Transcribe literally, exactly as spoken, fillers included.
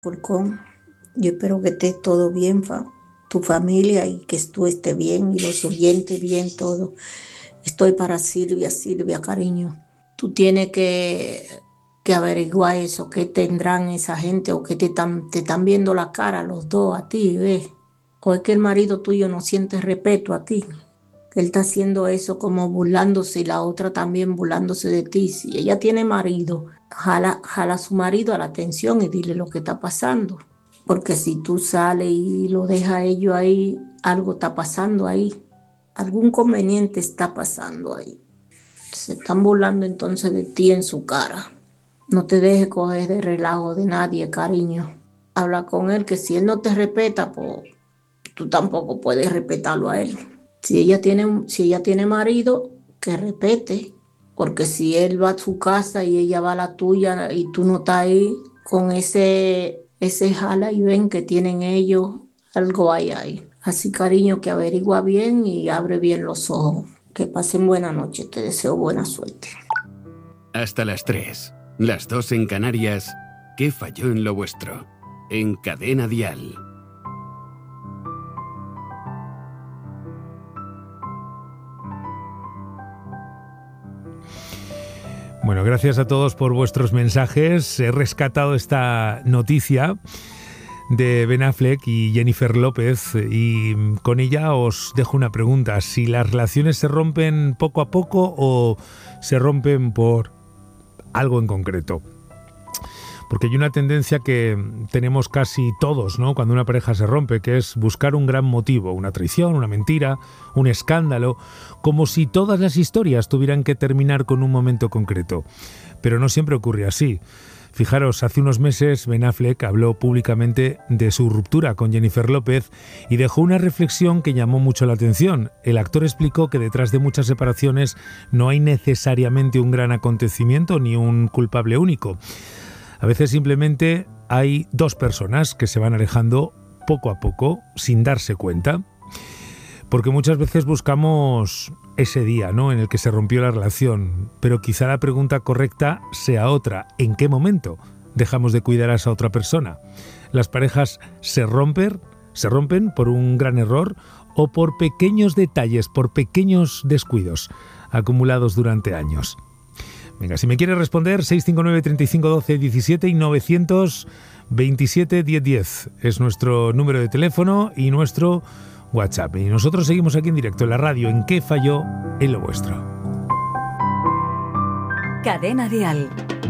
Colcón. Yo espero que esté todo bien, fa- tu familia y que tú estés bien y los oyentes bien, todo. Estoy para Silvia, Silvia, cariño. Tú tienes que, que averiguar eso, qué tendrán esa gente o que te están te están viendo la cara los dos a ti, ¿ves? O es que el marido tuyo no siente respeto a ti, que él está haciendo eso como burlándose y la otra también burlándose de ti. Si ella tiene marido, jala, jala a su marido a la atención y dile lo que está pasando. Porque si tú sales y lo dejas a ellos ahí, algo está pasando ahí. Algún conveniente está pasando ahí. Se están burlando entonces de ti en su cara. No te dejes coger de relajo de nadie, cariño. Habla con él, que si él no te respeta, pues tú tampoco puedes respetarlo a él. Si ella tiene, si ella tiene marido, que respete, porque si él va a su casa y ella va a la tuya y tú no estás ahí con ese, ese jala y ven que tienen ellos, algo hay ahí. Así, cariño, que averigua bien y abre bien los ojos. Que pasen buena noche, te deseo buena suerte. Hasta las tres, las dos en Canarias. ¿Qué falló en lo vuestro? En Cadena Dial. Bueno, gracias a todos por vuestros mensajes. He rescatado esta noticia de Ben Affleck y Jennifer López y con ella os dejo una pregunta. Si las relaciones se rompen poco a poco o se rompen por algo en concreto. Porque hay una tendencia que tenemos casi todos, ¿no? Cuando una pareja se rompe, que es buscar un gran motivo, una traición, una mentira, un escándalo, como si todas las historias tuvieran que terminar con un momento concreto. Pero no siempre ocurre así. Fijaros, hace unos meses Ben Affleck habló públicamente de su ruptura con Jennifer López y dejó una reflexión que llamó mucho la atención. El actor explicó que detrás de muchas separaciones no hay necesariamente un gran acontecimiento ni un culpable único. A veces simplemente hay dos personas que se van alejando poco a poco sin darse cuenta. Porque muchas veces buscamos ese día, ¿no?, en el que se rompió la relación, pero quizá la pregunta correcta sea otra: ¿en qué momento dejamos de cuidar a esa otra persona? ¿Las parejas se rompen, se rompen por un gran error o por pequeños detalles, por pequeños descuidos acumulados durante años? Venga, si me quieres responder, seis cinco nueve, treinta y cinco, doce, diecisiete y novecientos veintisiete, diez diez es nuestro número de teléfono y nuestro WhatsApp. Y nosotros seguimos aquí en directo en la radio. ¿En qué falló en lo vuestro? Cadena Dial.